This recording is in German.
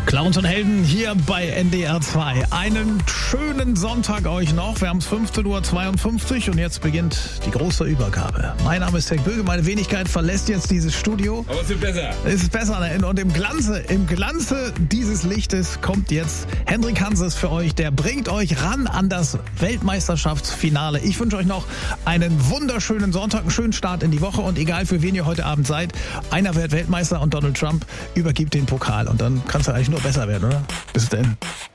Clowns und Helden hier bei NDR 2. Einen schönen Sonntag euch noch. Wir haben es 15:52 Uhr und jetzt beginnt die große Übergabe. Mein Name ist Henk Böge, meine Wenigkeit verlässt jetzt dieses Studio. Aber es wird besser. Es ist besser. Und im Glanze dieses Lichtes kommt jetzt Hendrik Hanses für euch. Der bringt euch ran an das Weltmeisterschaftsfinale. Ich wünsche euch noch einen wunderschönen Sonntag, einen schönen Start in die Woche und egal für wen ihr heute Abend seid, einer wird Weltmeister und Donald Trump übergibt den Pokal und dann kann es ja eigentlich nur besser werden, oder? Bis denn.